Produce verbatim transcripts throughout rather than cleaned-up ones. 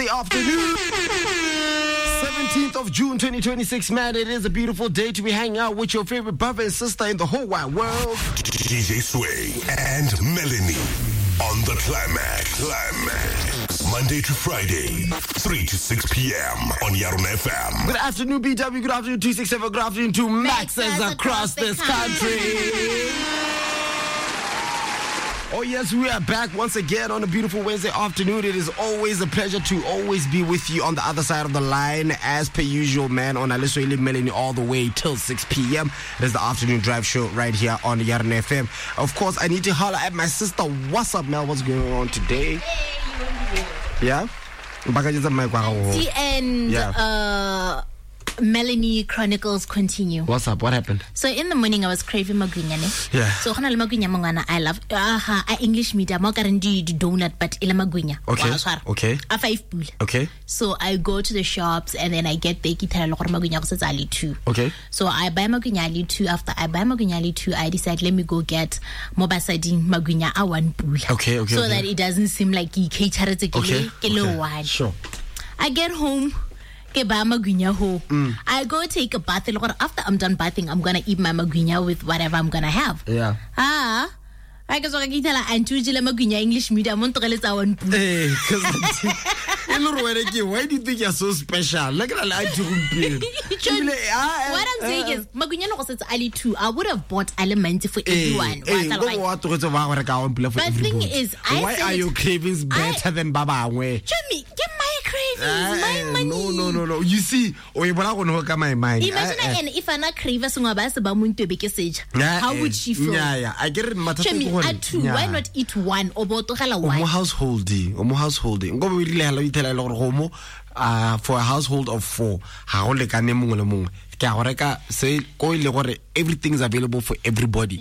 Afternoon, seventeenth of June twenty twenty-six, man. It is a beautiful day to be hanging out with your favorite brother and sister in the whole wide world, D J Sway and Melanie on the Climax. Climax, Monday to Friday, three to six p.m. on Yaron F M. Good afternoon, B W. Good afternoon, two sixty-seven. Good afternoon to Maxes across, across this country. country. Oh yes, we are back once again on a beautiful Wednesday afternoon. It is always a pleasure to always be with you on the other side of the line, as per usual, man. On Aliso Ili Melanie all the way till six p.m. It is the afternoon drive show right here on Yaron F M. Of course, I need to holler at my sister. What's up, Mel? What's going on today? Hey, yeah. and yeah. uh. Melanie Chronicles continue. What's up? What happened? So in the morning I was craving magwinya ne. Yeah. So khona le magwinya mangwana I love aha uh, English medium mo karendi donut but ile magwinya. Okay. Okay. A five pula. Okay. So I go to the shops and then I get the kitara le gore magwinya go setsa ali two. Okay. So I buy magwinya ali two. After I buy magwinya ali two, I decide let me go get mobasading magwinya a one pula. Okay, okay. So okay. that it doesn't seem like he cateretse ke okay. ke le one. Sure. I get home. Mm. I go take a bath. After I'm done bathing, I'm gonna eat my magwinya with whatever I'm gonna have. Yeah. Ah, I guess I can tell her and choose the magwinya English medium. Hey, because why do you think you're so special? Look at that. What I'm saying is, magwinya no it's Ali two. I would have bought elements for everyone. But the thing is, I why are your cravings better I, than Baba? Jimmy, get my cravings, uh, my money. No, no, no, no. You see, oh, you want to hook my mind. Imagine uh, uh, if I'm not craving, so how would she feel? Yeah, yeah. I get it. Jimmy, at two, yeah. Why not eat one? Or both one householding, omo householding. Go we really hello you tell a lot of homo. Uh, for a household of four, how le kane mongwe le mongwe ke a go reka se ko ile gore everything is available for everybody.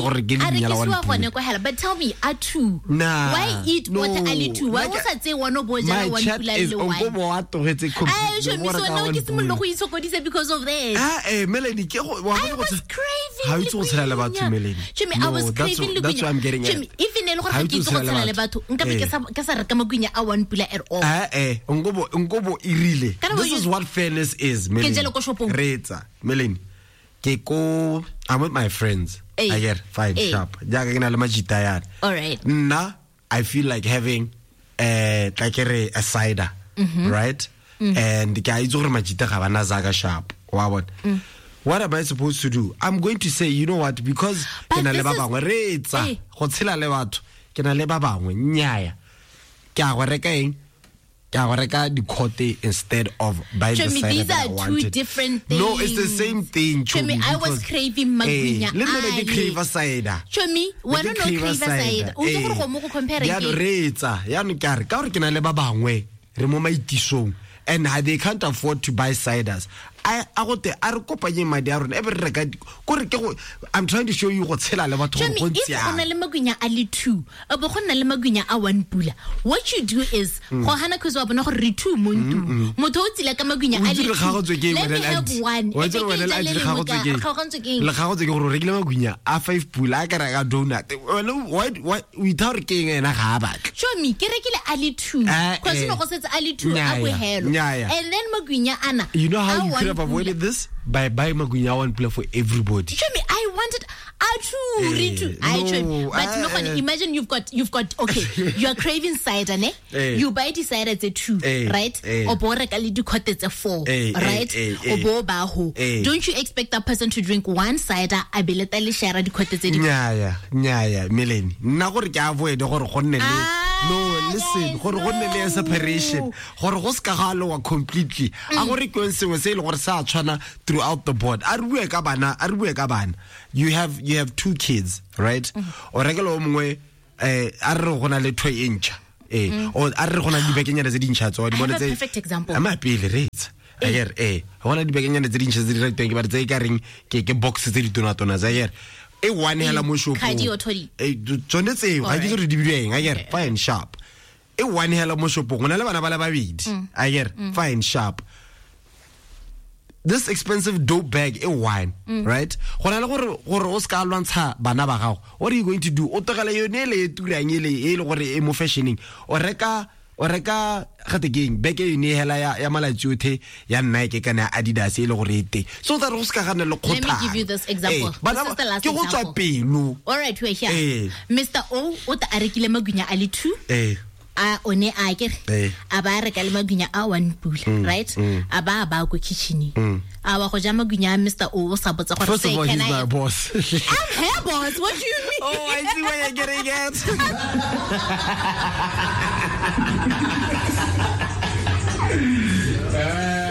But tell me, at two, nah, why eat no, water ali two? Why was I say one boy one chat is on go mo ato hetse I show me so now ke simolo go itsokodisa because of this. Ah, eh, Melanie, ke go wa I was craving. How you tshela batho Melanie? Jimmy, I was craving. That's what I'm getting at. Jimmy, even le go ga ke tshela le batho nka be ke sa ke sa reka magwinya a one pula at all. Ah, eh, ngobo ngobo irile. This is what fairness is, Melanie. Retsa, Melanie. Ke ko I'm with my friends. Ay. I get fine Ay. sharp. Jaga ke na le majita yan. All right. Nah, I feel like having uh, like a, a cider, mm-hmm. right? Mm-hmm. And the guy is over majita ga bana zaga sharp. What? Mm. What am I supposed to do? I'm going to say, you know what? Because ke na le ba bangwe retsa go tshela le batho. Ke na le ba bangwe nyaya. Ke a go reka eng? Instead of buying the cider. These are two different things. No, it's the same thing. Chomi, I was craving magwinya. Let me crave a cider. Chomi, why don't you crave a cider? O tlo go mo go compare ya no retsa ya no kare ka gore ke na le ba bangwe re mo maitisong and they can't afford to buy ciders. I I got the I kopanye madi a rona e be reka gore ke go I'm trying to show you go tshela le batho go ntsia. If ona le magwinya a le two, a bo gonna le magwinya a one pula. What you do is go hana cuz wa bona go re two montu. Motho o tsile ka magwinya a le two. Let me have one. Wa tsela wena le a ga go tseke. Le ga go tseke go re rekile magwinya a five pula ka ra ga donut. Why why without king ena ga ba. Show me ke rekile a le two. Cuz no go setsa a le two a go hello. And then magwinya ana. You know how you could have avoided this? By buying magwinya one play for everybody. Show me, I wanted Atu hey, Ritu. I no, but uh, no funny. Imagine you've got you've got okay, you are craving cider, ne? Hey. You buy the cider at a two, hey. Right? Hey. Or boreka du kote at a four, hey. Right? Hey. Or bo baho. Hey. Don't you expect that person to drink one cider? I be let ali share the kote at yeah, yeah, yeah, yeah, Melanie. Na gore ke avoid gore go nne le no, listen, gore go nne le separation. Gore go ska galo wa completely. A gore ke nsengwe se le gore sa tshwana throughout the board. A re bue ka bana, a re bue ka bana. You have you have two kids, right? O rekela o mongwe eh a re gona le toy incha. Eh o a re gona di bekenyana tse dintšha tso di bona tse. Perfect example. Ama pele rate. Ayer eh gona di bekenyana tse dintšha tse di rateng ke ba tse ka reng ke ke box tse di tona tona za yer. E one hela mo shop. Khadi o thodi. Eh tsone tse ga ke re di bidiweng ayer fine sharp. E one hela mo shop ngona le bana ba la babedi. Ayer fine sharp. This expensive dope bag, a wine, mm. right? What are you going to do? O togela yone le turang ile e le gore e mo fashioning. O reka o reka gate game beke e ne hela ya ya malatsi othe ya Nike kana Adidas e le gore ite so that go ska gana le khotha. Let me give you this example. This is the last example. Pelu. All right, we're here. Hey. Mister O o ta arekile magunya ali two. Eh. A one a ke a ba reka le magunya a one pula, right? A ba ba go kitchen. A wa go ja magunya Mister O o sa botsa gore say can I? He's my boss. I'm her boss. What do you mean? Oh, I see where you're getting at.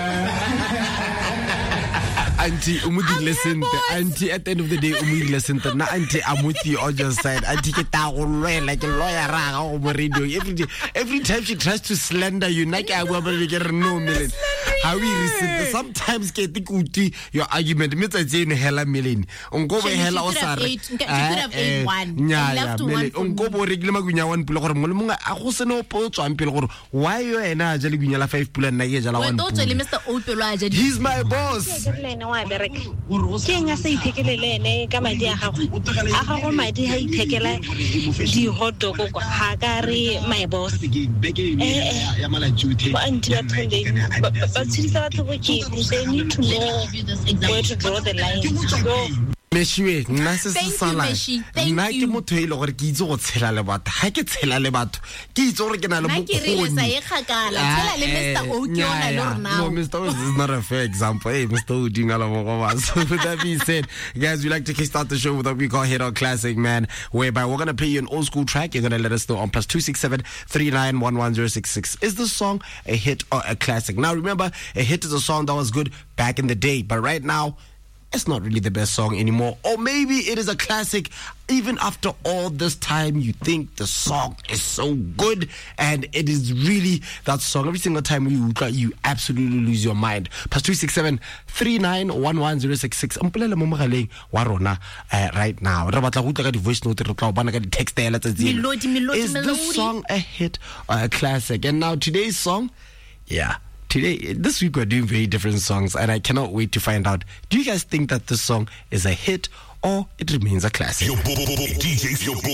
Auntie, umudi listen. Auntie, at the end of the day, umudi listen. Na auntie, I'm with you on your side. Auntie, get out like a lawyer over radio. Every day, every time she tries to slander you, like I will get no million. How we listen. Sometimes get the kuti your argument. Me say you hella million. Ungo be hella osare. You could have eight one. Yeah, yeah. Ungo bo regular magunya one pula gore mole munga a go seno po tswang pele gore why yo ena jale gunya la five pula nna ye jala one pula. Mister O pelo a jale. He's my boss. Wa bereka ke nga se itekelele ne ka madi a gago a gago madi ha itekela di hot dog go ha ka re my boss eh ya mala duty ba anti ba thole ba tshisa batho go ke they need to know where to draw the line go Meshiwe nna se se sala nna ke motho e le gore ke itse go tshela le batho ha ke tshela le batho ke itse gore ke na le bokgoni sa e khakala tshela le Mister O ke ona le rona no Mister O is not a fair example hey Mister O dingala mo go ba so with that being said guys we like to kickstart the show with what we call Hit or Classic man whereby we're going to play you an old school track you're going to let us know on plus two six seven three nine one one zero six six is this song a hit or a classic. Now remember a hit is a song that was good back in the day but right now it's not really the best song anymore. Or maybe it is a classic. Even after all this time, you think the song is so good and it is really that song. Every single time you you absolutely lose your mind. Plus two six seven three nine one one zero six six. Mpulele mo mogaleng wa rona right now. Re batla go tla ka di voice note re tla bana ka di text ya letsatsi. Melody melody Is this song a hit or a classic? And now today's song, yeah. Today, this week we're doing very different songs and I cannot wait to find out. Do you guys think that this song is a hit or it remains a classic? Your bo- bo- bo- D Js, your bo-